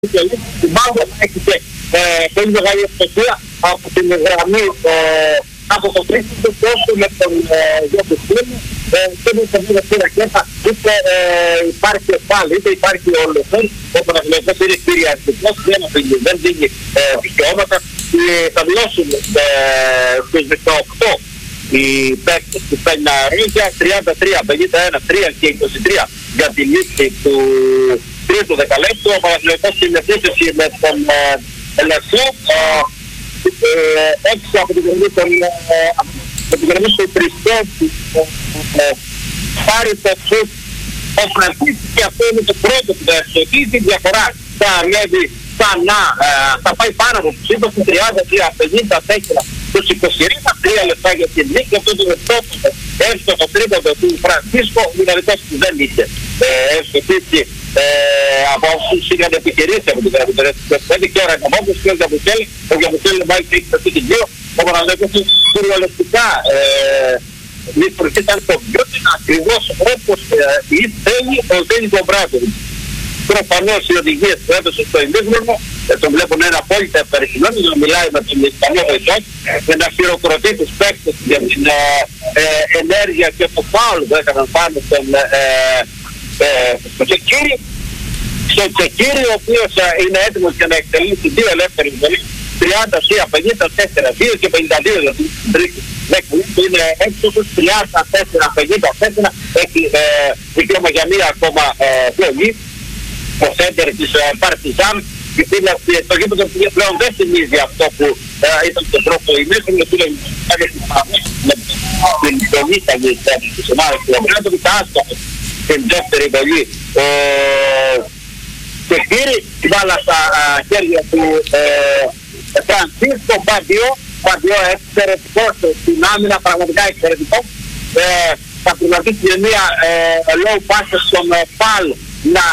την μπάλα έχει και πολύ μεγάλη ευκαιρία από την γραμμή από το τρίτο του τόσο με τον Γιώργο Σλήμου και με τον Γιώργο Σλήμου είτε υπάρχει πάλι, είτε υπάρχει ο Λεφέρ, ο Παναγιώτος είναι κυριαρχικός, δεν δίνει δικαιώματα και θα δηλώσουν στους 18 οι παίκτες του Πεναρίγια 33, 51, 3 και 23 για τη λήξη του τρίτου δεκαλέπτου. Ο Παναγιώτος είναι επίθεση με τον Ελασσό έξω από την γραμμή του Τριστόφου πάρει το σουτ ο Φρανσίσκος και αυτό είναι το πρώτο που θα εξωτήσει. Η διαφορά θα ανέβει ξανά, θα πάει πάνω από τους 20, 30, 54 τους 23 λεπτά για την νίκη. Αυτό το δευτόπτο εύστοχο τρίποντο του Φρανσίσκο, δηλαδή που δεν είχε ευστοχίσει από όσους είχαν επιχειρήσει από την Καραπιτορές του 25 και ο Ρακαμόπουλος και ο Γιαμπουκέλη. Ο Γιαμπουκέλη μάλιστα έχει πετύχει την 2. Ο Παναγιώτος κυριολεκτικά λειτουργήσε το βιώτη ακριβώς όπως θέλει ο Τένις Μπομπράτοβιτς. Προφανώς οι οδηγίες που έδωσε στο ημίχρονο τον βλέπουν ένα απόλυτα ευχαριστημένο να μιλάει με τον Ισπανό βοηθό και να χειροκροτεί τους παίκτες για την ενέργεια και το φάουλ που έκαναν πάνω στο Τσεκίρι. Στο Τσεκίρι, ο οποίος είναι έτοιμος για να εκτελήσει δύο ελεύθερες βολές, 33, 54, 2 και 52 για την τρίτη μέχρι που είναι έξω 34, 54, έχει δικαίωμα για μία ακόμα βολή. Ο σέντερ της Παρτιζάν, το γήπεδο πλέον δεν θυμίζει αυτό που ήταν το πρώτο ημίχρονο, που είναι με την πολύταγη της ομάδας του Ομπράτοβιτς, άστοχος την δεύτερη βολή. Και πήρε την μπάλα στα χέρια του Φρανσίσκο Μπαντιό, εξαιρετικός στην άμυνα, πραγματικά εξαιρετικό. Θα προγραμματίσει μια low pass στον Παλ να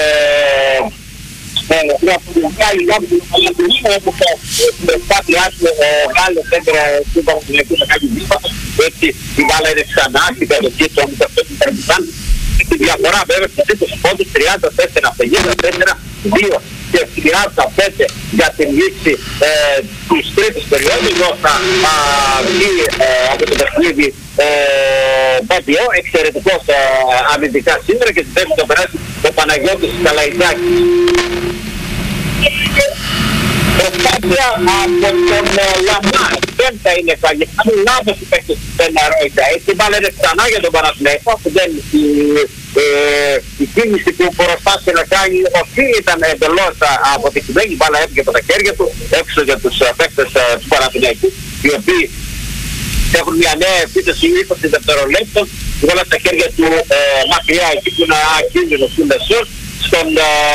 αποδειχτάει κάποιον αληθινή όπως κάτι άσχο ο Γάλλος έντρα του Παναγενικού να κάνει βήματα. Έτσι η μπάλα είναι ξανά στην κατοχή των Παρτιζάν. Τη διαφορά βέβαια στους 20 πόντους, 34, 54, 2 και 35 για την λήξη της τρίτης περίοδου. Εδώ θα βγει από το παιχνίδι Μπαντιό, εξαιρετικός αμυντικά σήμερα και στη θέση θα περάσει ο Παναγιώτης Καλαϊτζάκης. Προσπάθεια από τον Λαμάρ, δεν θα είναι φαγή. Αν λάθος η παίκτης του Πεναρόικα, έτσι μπάλα είναι ξανά για τον Παναθηναϊκό, που δεν η κίνηση που προσπάθησε να κάνει όχι ήταν εντελώς αποτυχημένη, η μπάλα έφυγε από τα χέρια του, έξω για τους παίκτες του Παναθηναϊκού, οι οποίοι έχουν μια νέα επίθεση 20 δευτερολέπτων, όλα στα χέρια του μακριά εκεί που είναι ακίνδυνος του Μεσός, στον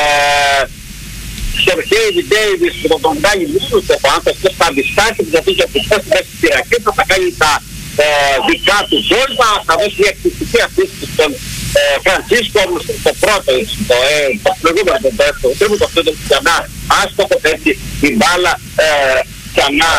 Χέιβι Ντέιβις που τον κάνει μήνους από άνθρωπος θα αντιστάσει που θα πήγε από τις μέσα στη ρακέτα, θα κάνει τα δικά του ζόλμα, θα δώσει μια εκπληκτική αφήση στον Φρανσίσκο, όμως το πρώτο, το προηγούμενο τον δεύτερο, τρίπο αυτό το ξανά άστοχο, έτσι η μπάλα ξανά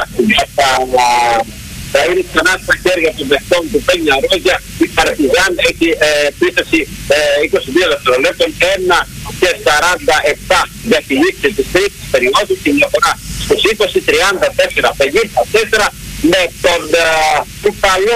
θα είναι ξανά στα χέρια των παιχτών του Πενιαρόγια. Η Παρτιζάν έχει επίθεση 22 δευτερολέπτων, 1 και 47 για τη λήξη της τρίτης περίοδου. Την διαφορά στους 20, 34, 54 με τον Κουταλό,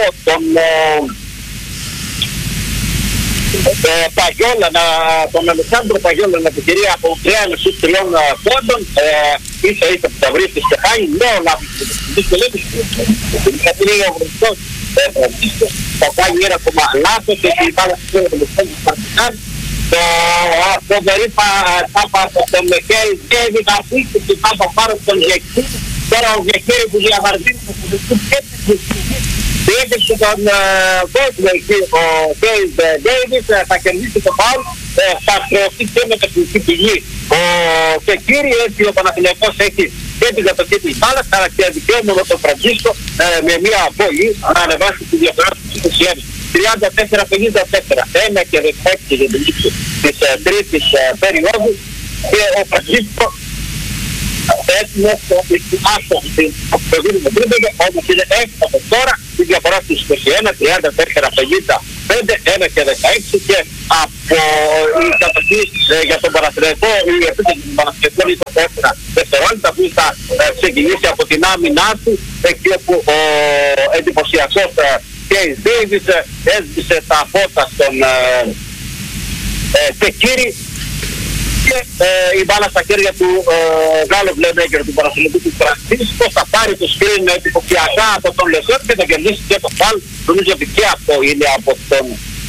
Παγιόλα, τον Αλεξάνδρο Παγιόλα να επιχειρεί από 3 στους 3 πόντων, ίσα ίσα που τα βρίσκει και χάει νέο λάθος δυσκολεύει είναι ο γνωστός θα κάνει ένα ακόμα λάθος και η μπάλα στην πέρα του Παρτιζάν. Το φοβερή τάπα από τον Μεχέρι Ντέβι θα αφήσει την τάπα πάνω στον Γεκή. Τώρα ο Γεκέρι που διαβαρδίνει το φοβερή διέκρισε τον κόσμο εκεί, ο Ντέιβ Ντέιβις, θα κερδίσει το φάουλ, θα προωθεί και με τεχνική πηγή. Ο Τσεκίρι, έτσι ο Παναθηναϊκός έχει και την κατοχή της μπάλας, αλλά και δικαίωμα με τον Φραντζίσκο με μια βολή να ανεβάσει τη διαφορά του 21. 34-54, 1 και 16 για την λήξη της τρίτης περίοδου και ο Φραντζίσκο έτοιμος το άστοχο στην προηγούμενη τρίπεδο, όμως είναι έφτατο τώρα η διαφορά στους 21, 34, 55 1 και 16 και από η κατοχή για τον Παναθηναϊκό, η επίθεση του Παναθηναϊκού είναι 24 δευτερόλεπτα που θα ξεκινήσει από την άμυνά του, εκεί όπου ο εντυπωσιακός Κέις Ντέιβις έσβησε τα φώτα στον Τεκίρι και η μπάλα στα χέρια του Γάλλου Μπλεμέκερ του Παναθηναϊκού του Φρανσίσκο. Θα πάρει το σκριν εντυπωσιακά από τον Λεσόρ και θα κερδίσει και το φάλ. Νομίζω ότι και αυτό είναι από τον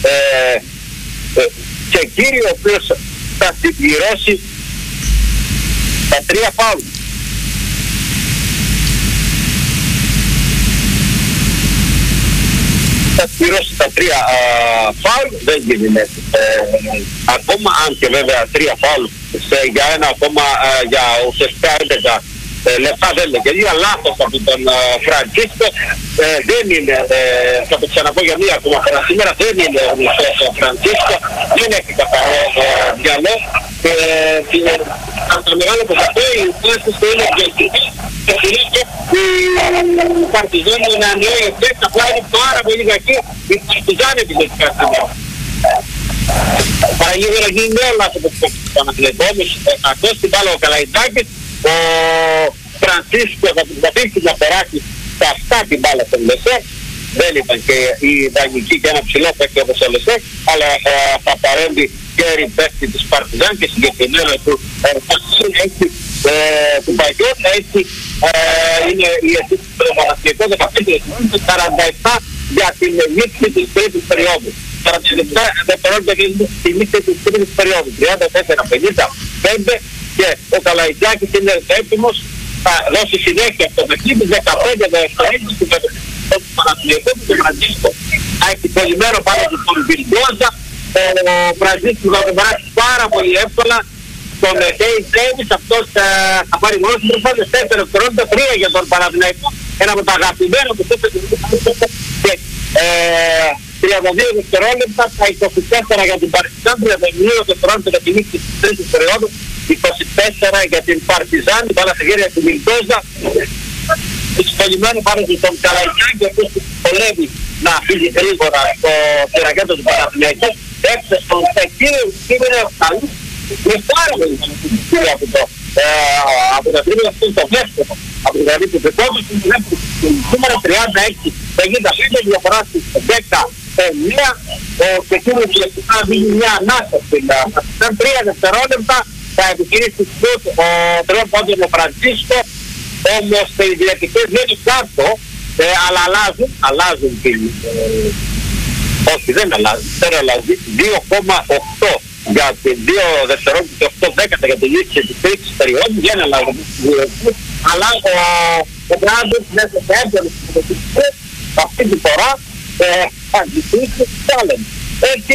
Τεκίρι, ο οποίος θα συμπληρώσει τα 3 φάουλ. Θα πληρώσει τα 3 φάουλ, δεν γίνεται ακόμα, αν και βέβαια 3 φάουλ για ένα ακόμα, για ουσιαστικά 11 λεπτά δεν είναι και λίγα λάθος από τον Φραντσίσκο. Δεν είναι, θα το ξαναπώ για μία ακόμα φορά σήμερα, δεν είναι ο Φραντσίσκο, δεν έχει καθαρό μυαλό και από το μεγάλο ποσοστό η θέση του είναι διοικητική και συνήθως η Παρτιζάν είναι ανιόη εφές, απλά είναι πάρα πολύ κακή η Παρτιζάν επιλογικά σήμερα. Παραγίγερα γίνει νέο λάθος από το Παναθηναϊκός, αυτός την μπάλα ο Καλαϊτάκης, ο Φραντσίσκο θα προσπαθήσει να περάσει στα αυτά την μπάλα στον Λεσόρ. Δεν ήταν και η δανεική και ένα ψηλό παίκτη όπως ο Λεσόρ, αλλά θα παρέμβει και η παίκτη της Παρτιζάν και συγκεκριμένα του Παρτιζάν έχει του Παγιών, έτσι είναι η αιτήση του Παναθηναϊκού 15-47 για την λήξη της τρίτης περίοδου. 47 δευτερόλεπτα για τη λήξη της τρίτης περίοδου. 34-55 και ο Καλαϊτζάκης είναι έτοιμος, θα δώσει συνέχεια στο παιχνίδι. 15 δευτερόλεπτα στην κατοχή του Παναθηναϊκού και του Φραντσίσκο. Έχει πολυμένο πάνω του τον Βιλντόζα. Ο Φραντσίσκο θα τον περάσει πάρα πολύ εύκολα. Τον Κέις Ντέιβις, αυτός θα πάρει μόνο στην προσπάθεια 4 δευτερόλεπτα, 3 για τον Παναθηναϊκό. Ένα από τα αγαπημένα που θέτει και 32 δευτερόλεπτα, τα 24 για την Παρτιζάν, 32 δευτερόλεπτα για την νίκη της τρίτης περίοδου, 24 για την Παρτιζάν, η μπάλα στα χέρια του Βιλντόζα. Εξυπολυμένο πάνω του τον Καλαϊτζάκη, ο οποίος πολεύει να φύγει γρήγορα στο ρακέτο του Παναθηναϊκού. Έφτασε στον Τεκίρι, σήμερα καλούς. Είναι πάρα πολύ από τα τρίμηνα αυτό το δεύτερο, από την γραμμή του Πεκόβου, σήμερα 36-55, διαφορά στις 10-9, και εκείνο ουσιαστικά δίνει μια ανάσα στην Παρτιζάν. 3 δευτερόλεπτα θα επιχειρήσει ο τριών πόντων ο Φραντσίσκο, όμως οι διαιτητές δεν είναι κάτω, αλλά αλλάζουν την... Όχι, δεν αλλάζει, 2,8 για την 2 δευτερόλεπτα και 8 για τη λήξη της τρίτης περίοδου, δεν αλλάζει. Αλλά ο Μπράντος μέσα σε έντονες συμμετοχές αυτή τη φορά θα ζητήσει challenge. Έτσι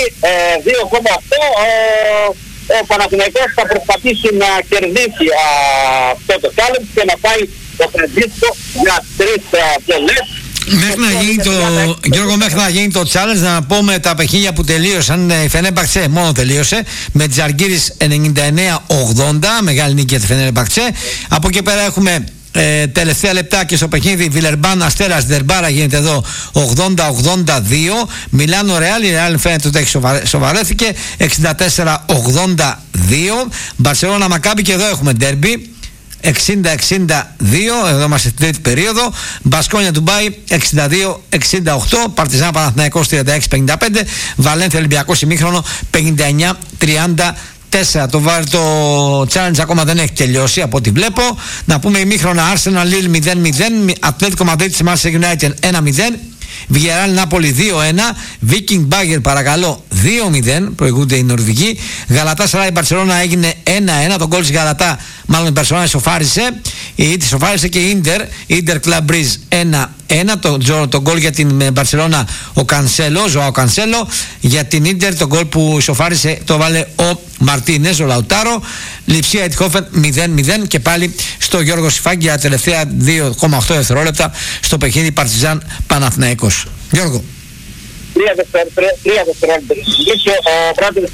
2,8 ο Παναθηναϊκός θα προσπαθήσει να κερδίσει αυτό το challenge και να πάει το Φραντσίσκο για 3 πολλές. Μέχρι να γίνει το, Γιώργο, μέχρι να γίνει το challenge, να πούμε τα παιχνίδια που τελείωσαν. Η Φενέρμπαχτσε μόνο τελείωσε με τη Ζαλγκίρις 99-80, μεγάλη νίκη για τη Φενέρμπαχτσε. Από εκεί πέρα έχουμε τελευταία λεπτά και στο παιχνίδι Βιλερμπάν Αστέρας Ντερμπάρα γίνεται εδώ 80-82. Μιλάνο Ρεάλ, η Ρεάλ φαίνεται ότι έχει σοβαρέθηκε 64-82. Μπαρσελόνα Μακάμπι, και εδώ έχουμε ντέρμπι 60-62, εδώ είμαστε στην τρίτη περίοδο. Μπασκόνια Ντουμπάι 62-68, Παρτιζάν Παναθηναϊκός 36-55, Βαλένθια Ολυμπιακός ημίχρονο 59-34. Το challenge ακόμα δεν έχει τελειώσει από ό,τι βλέπω. Να πούμε ημίχρονα Arsenal Lille 0-0, Ατλέτικο Μαδρίτης Manchester United 1-0, Villarreal Νάπολη 2-1, Viking Bagger παρακαλώ 2-0, προηγούνται οι Νορβηγοί. Γαλατά Σαράι Μπαρσελόνα έγινε 1-1, τον γκολ της Γαλατά, μάλλον η Μπαρσελόνα ισοφάρισε, ισοφάρισε και η Ίντερ Club Breeze 1-1, το γκολ για την Μπαρσελόνα ο Κανσέλο, Ζωάο Κανσέλο. Για την Ίντερ το γκολ που ισοφάρισε το βάλε ο Μαρτίνες, ο Λαουτάρο. Λιψία Ετχόφεν 0-0 και πάλι στο Γιώργο Σιφάκη για τελευταία 2,8 δευτερόλεπτα στο παιχνίδι Παρτιζάν Παναθηναϊκός. Γιώργο. 3 δευτερόλεπτα. Ο Μπράντον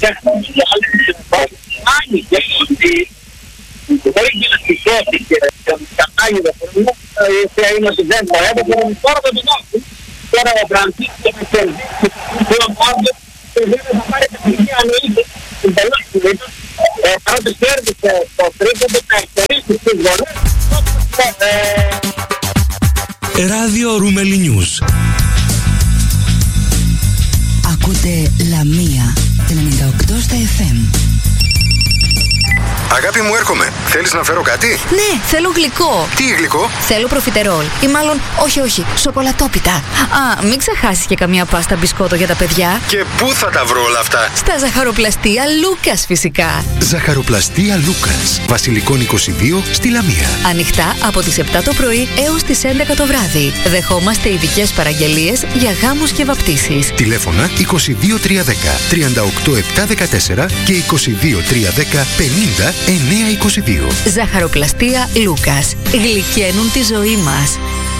μπορεί και να σηκώσει και να κατάγει το πρόβλημα, είναι ότι δεν το έπαιξε, τώρα το δικό του. Και τώρα ο Φρανσίσκο θα κερδίσει το μόντο και δεν θα πάρει την τελική ανοήτη στην τελική. Παρότι κέρδισε το τρίτο θα εξαιρίσει τις γονές. Ράδιο Ρούμελι Νιούς. Ακούτε Λαμία 98 στα FM. Αγάπη μου, έρχομαι. Θέλεις να φέρω κάτι? Ναι, θέλω γλυκό. Τι γλυκό? Θέλω προφιτερόλ. Ή μάλλον, όχι, σοκολατόπιτα. Α, μην ξεχάσεις και καμία πάστα μπισκότο για τα παιδιά. Και πού θα τα βρω όλα αυτά? Στα ζαχαροπλαστεία Λούκας, φυσικά. Ζαχαροπλαστεία Λούκας. Βασιλικών 22 στη Λαμία. Ανοιχτά από τις 7 το πρωί έως τις 11 το βράδυ. Δεχόμαστε ειδικές παραγγελίες για γάμους και βαπτίσεις. Τηλέφωνα 22310 38714 και 22310 50 922. Ζαχαροπλαστεία Λούκας. Γλυκαίνουν τη ζωή μας.